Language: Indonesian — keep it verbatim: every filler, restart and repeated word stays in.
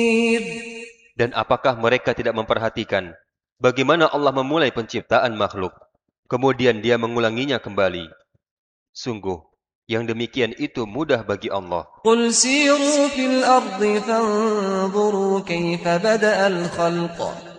Dan apakah mereka tidak memperhatikan bagaimana Allah memulai penciptaan makhluk, kemudian Dia mengulanginya kembali? Sungguh, yang demikian itu mudah bagi Allah. قل سيروا في الأرض فانظروا كيف بدأ الخلق